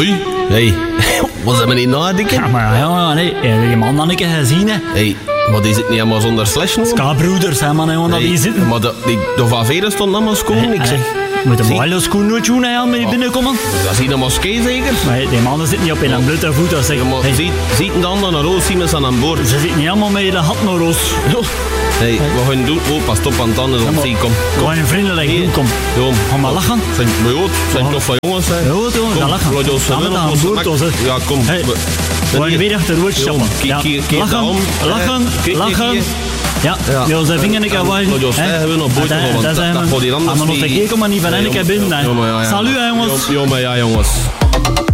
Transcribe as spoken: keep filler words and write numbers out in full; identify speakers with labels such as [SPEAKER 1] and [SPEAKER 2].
[SPEAKER 1] Hoi. Hey, wat zijn we niet nadenken?
[SPEAKER 2] Ja, maar ja, nee, je man dan een keer gezien, hè.
[SPEAKER 1] Hey, wat is het niet helemaal zonder slash nog?
[SPEAKER 2] Ska-broeders, hè, man, jongen, dat
[SPEAKER 1] Hey,
[SPEAKER 2] die zitten.
[SPEAKER 1] maar de, die, de Van Veren stond allemaal schoon, ik zeg.
[SPEAKER 2] Moet de
[SPEAKER 1] Zie-
[SPEAKER 2] mooie schoen nooit doen, hè, met die binnenkomen.
[SPEAKER 1] Dat is hier een moskee zeker?
[SPEAKER 2] Maar die mannen zitten niet op in een blote voet, dat zeg.
[SPEAKER 1] Ja, maar
[SPEAKER 2] Hey,
[SPEAKER 1] ziet, ziet de anderen een roos zien met aan boord?
[SPEAKER 2] ze zitten niet allemaal met de hat naar roos.
[SPEAKER 1] Hey, wat gaan we doen? Oh, pas op aan het tanden,
[SPEAKER 2] Ja, maar-
[SPEAKER 1] zie, kom.
[SPEAKER 2] Gewoon een vriendelijk
[SPEAKER 1] Hier.
[SPEAKER 2] doen, kom.
[SPEAKER 1] Kom.
[SPEAKER 2] Ga maar lachen.
[SPEAKER 1] Zijn, maar joh, zijn toch van jongens, hè?
[SPEAKER 2] Ja, goed, jongen,
[SPEAKER 1] Kom,
[SPEAKER 2] ga lachen.
[SPEAKER 1] laat ons
[SPEAKER 2] Ga met
[SPEAKER 1] wel
[SPEAKER 2] aan
[SPEAKER 1] op
[SPEAKER 2] boord,
[SPEAKER 1] ons
[SPEAKER 2] hè.
[SPEAKER 1] Ja, kom.
[SPEAKER 2] Hey,
[SPEAKER 1] We-
[SPEAKER 2] we gaan
[SPEAKER 1] hier.
[SPEAKER 2] weer achter de woord
[SPEAKER 1] Jong,
[SPEAKER 2] stappen.
[SPEAKER 1] kijk,
[SPEAKER 2] Ja,
[SPEAKER 1] kijk, kijk
[SPEAKER 2] lachen,
[SPEAKER 1] daarom.
[SPEAKER 2] lachen,
[SPEAKER 1] Kijk, kijk,
[SPEAKER 2] lachen.
[SPEAKER 1] kijk.
[SPEAKER 2] Ja,
[SPEAKER 1] Ja.
[SPEAKER 2] ja, ze vingen ik
[SPEAKER 1] En
[SPEAKER 2] wel.
[SPEAKER 1] laat ons zeggen, we nog boeit nog, want dat- dat gaat hier anders
[SPEAKER 2] Maar nog
[SPEAKER 1] niet.
[SPEAKER 2] te kijken, maar niet van
[SPEAKER 1] Ja,
[SPEAKER 2] één keer
[SPEAKER 1] jong,
[SPEAKER 2] binnen. hè.
[SPEAKER 1] ja, maar ja, ja.
[SPEAKER 2] Salut, hè, jongens.
[SPEAKER 1] Ja, maar ja, jongens.